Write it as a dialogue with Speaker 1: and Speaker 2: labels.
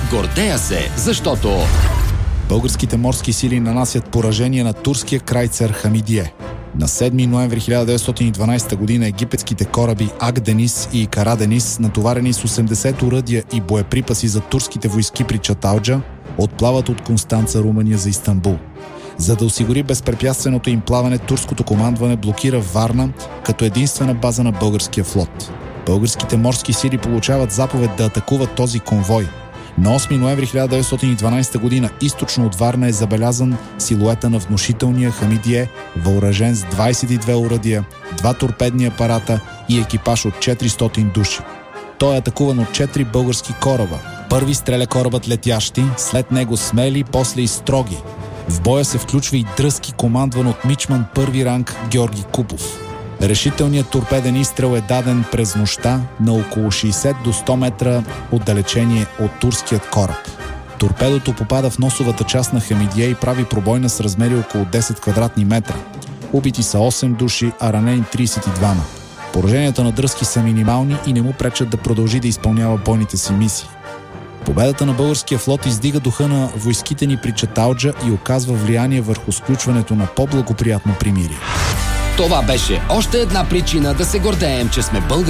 Speaker 1: Гордея се, защото
Speaker 2: българските морски сили нанасят поражение на турския крайцер Хамидие. На 7 ноември 1912 година египетските кораби Ак-Денис и Кара-Денис, натоварени с 80 оръдия и боеприпаси за турските войски при Чаталджа, отплават от Констанца, Румъния за Истанбул. За да осигури безпрепятственото им плаване, турското командване блокира Варна като единствена база на българския флот. Българските морски сили получават заповед да атакуват този конвой. На 8 ноември 1912 година източно от Варна е забелязан силуета на внушителния Хамидие, въоръжен с 22 оръдия, 2 торпедни апарата и екипаж от 400 души. Той е атакуван от 4 български кораба. Първи стреля корабът Летящи, след него Смели, после и Строги. В боя се включва и Дръзки, командван от мичман първи ранг Георги Купов. Решителният торпеден изстрел е даден през нощта на около 60 до 100 метра отдалечение от турският кораб. Торпедото попада в носовата част на Хамидие и прави пробойна с размери около 10 квадратни метра. Убити са 8 души, а ранени 32. Пораженията на Дръзки са минимални и не му пречат да продължи да изпълнява бойните си мисии. Победата на българския флот издига духа на войските ни при Чаталджа и оказва влияние върху сключването на по-благоприятно примирие.
Speaker 1: това беше още една причина да се гордеем, че сме българи.